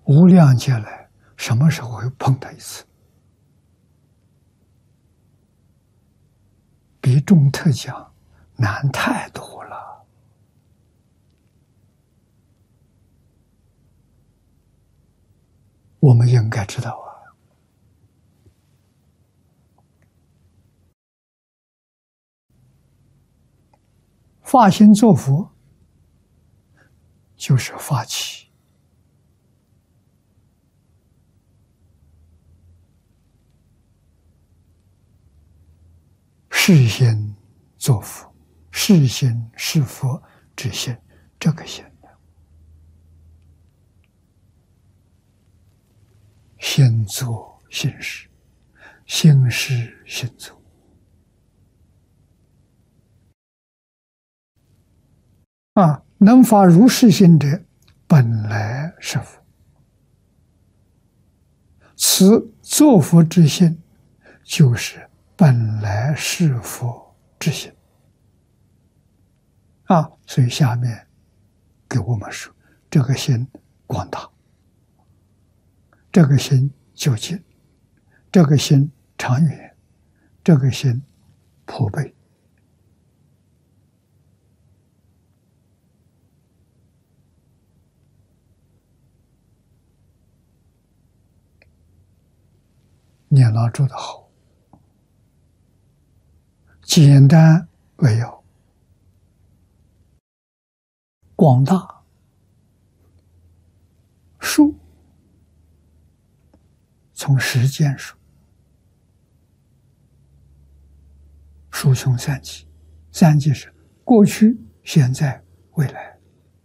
无量劫来，什么时候会碰他一次？比中特奖难太多了。我们应该知道啊。发心作佛，就是发起。是心作佛，是心是佛之心，这个心心作心事，心事心作。能发如是心者，本来是佛。此作佛之心，就是本来是佛之心。所以下面给我们说，这个心广大，这个心究竟，这个心长远，这个心普被。念老住的好，简单扼要，广大，数从时间数，数穷三际，三际是过去、现在、未来，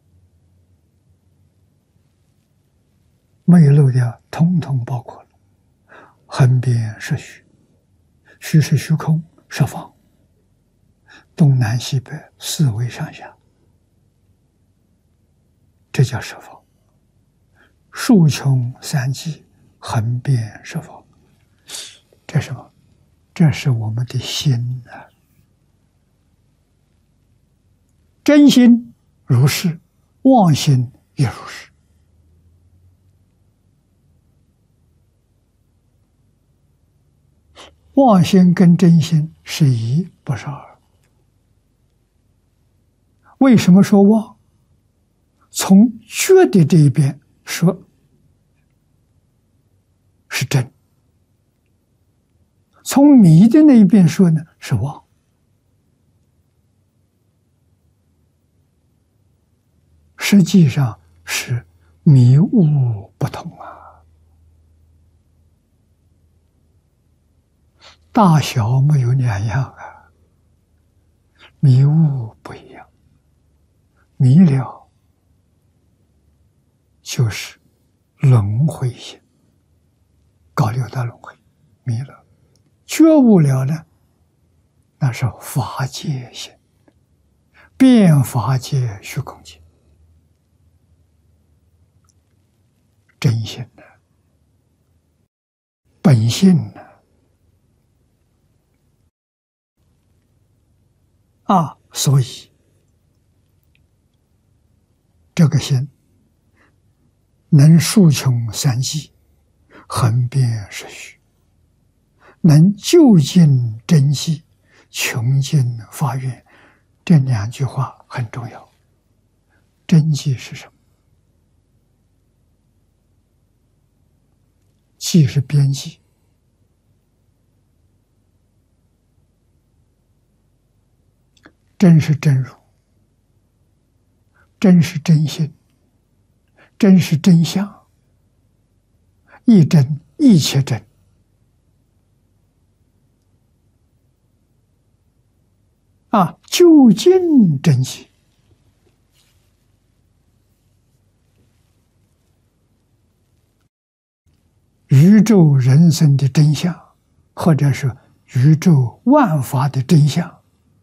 没有漏掉，统统包括了。横边是虚，虚是虚空，十方，东南西北四维上下，这叫十方。数穷三际，横遍十方，这是什么？这是我们的心啊！真心如是，妄心也如是。妄心跟真心是一，不是二。为什么说妄？从觉的这一边说是真，从迷的那一边说呢是妄。实际上是迷悟不同啊。大小没有两样啊，迷悟不一样。迷了就是轮回心，搞六道轮回，迷了。觉悟了呢，那是法界心，变法界虚空界，真心呢，本性呢。所以这个心能数穷三际，横遍是虚，能究竟真迹，穷尽发愿。这两句话很重要。真迹是什么？迹是边际，真是真如，真是真心，真是真相，一真一切真。究竟真迹，宇宙人生的真相，或者是宇宙万法的真相，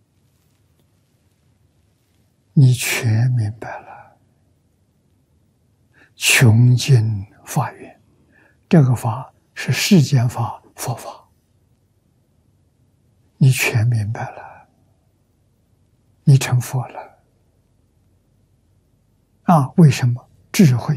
你全明白了。穷尽法缘，这个法是世间法、佛法，你全明白了，你成佛了。为什么？智慧